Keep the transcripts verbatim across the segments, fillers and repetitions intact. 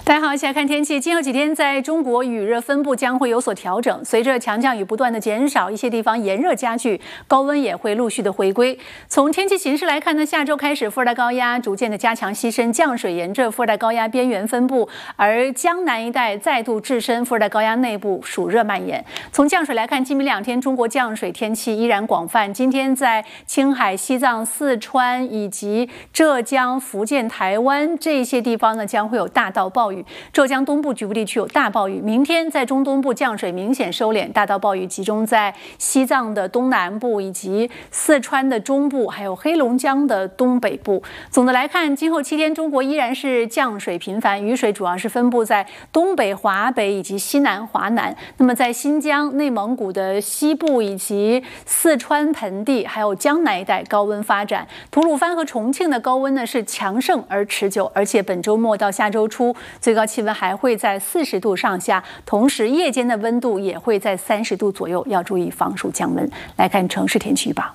大家好，一起来看天气。今后几天在中国雨热分布将会有所调整，随着强降雨不断的减少，一些地方炎热加剧，高温也会陆续的回归。从天气形势来看呢，下周开始副热带高压逐渐的加强西伸，降水沿着副热带高压边缘分布，而江南一带再度置身副热带高压内部，暑热蔓延。从降水来看，今明两天中国降水天气依然广泛。今天在青海、西藏、四川以及浙江、福建、台湾这些地方呢，将会有大到暴雨。浙江东部局部地区有大暴雨，明天在中东部降水明显收敛，大到暴雨集中在西藏的东南部以及四川的中部，还有黑龙江的东北部。总的来看，今后七天中国依然是降水频繁，雨水主要是分布在东北、华北以及西南、华南。那么在新疆、内蒙古的西部以及四川盆地，还有江南一带高温发展。吐鲁番和重庆的高温呢是强盛而持久，而且本周末到下周初最高气温还会在四十度上下，同时夜间的温度也会在三十度左右，要注意防暑降温。来看城市天气预报：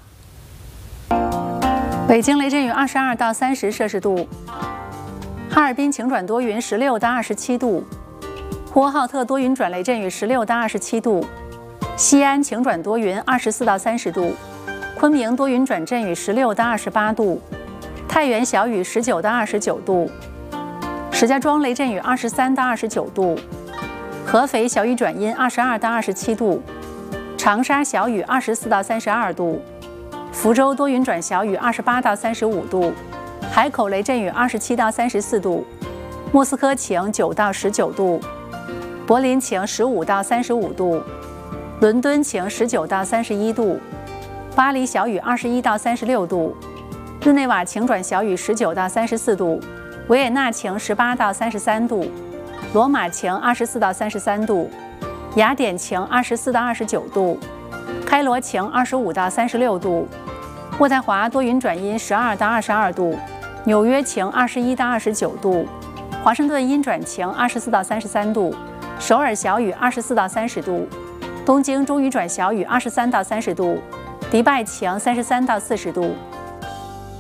北京雷阵雨二十二到三十摄氏度，哈尔滨晴转多云十六到二十七度，呼和浩特多云转雷阵雨十六到二十七度，西安晴转多云二十四到三十度，昆明多云转阵雨十六到二十八度，太原小雨十九到二十九度。石家庄雷阵雨二十三到二十九度，合肥小雨转阴二十二到二十七度，长沙小雨二十四到三十二度，福州多云转小雨二十八到三十五度，海口雷阵雨二十七到三十四度，莫斯科晴九到十九度，柏林晴十五到三十五度，伦敦晴十九到三十一度，巴黎小雨二十一到三十六度，日内瓦晴转小雨十九到三十四度。维也纳晴十八到三十三度，罗马晴二十四到三十三度，雅典晴二十四到二十九度，开罗晴二十五到三十六度，渥太华多云转阴十二到二十二度，纽约晴二十一到二十九度，华盛顿阴转晴二十四到三十三度，首尔小雨二十四到三十度，东京中雨转小雨二十三到三十度，迪拜晴三十三到四十度。